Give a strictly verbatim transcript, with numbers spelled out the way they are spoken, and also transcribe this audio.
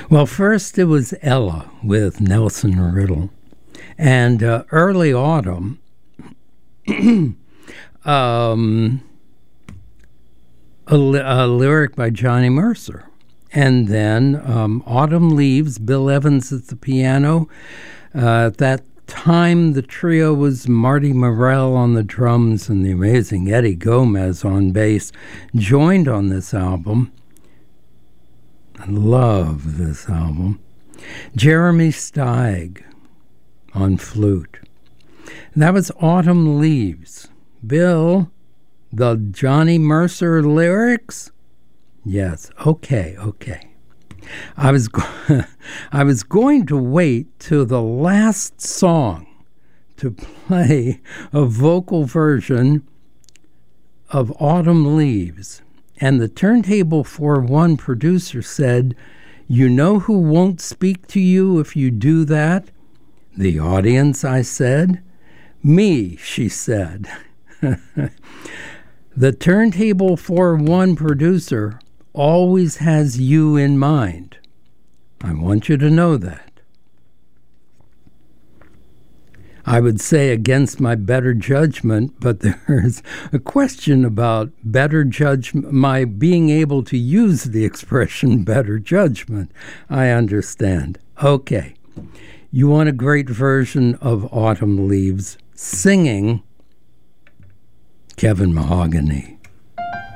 Well, first it was Ella with Nelson Riddle. And uh, Early Autumn, um, a, li- a lyric by Johnny Mercer. And then um, Autumn Leaves, Bill Evans at the piano. Uh, at that time, the trio was Marty Morell on the drums and the amazing Eddie Gomez on bass, joined on this album. I love this album. Jeremy Steig on flute. And that was Autumn Leaves. Bill, the Johnny Mercer lyrics? Yes, okay, okay. I was go- I was going to wait till the last song to play a vocal version of Autumn Leaves. And the Turntable four one producer said, "You know who won't speak to you if you do that?" "The audience," I said. "Me," she said. The Turntable four one producer always has you in mind. I want you to know that. I would say against my better judgment, but there's a question about better judgment, my being able to use the expression better judgment. I understand. Okay. You want a great version of Autumn Leaves, singing Kevin Mahogany.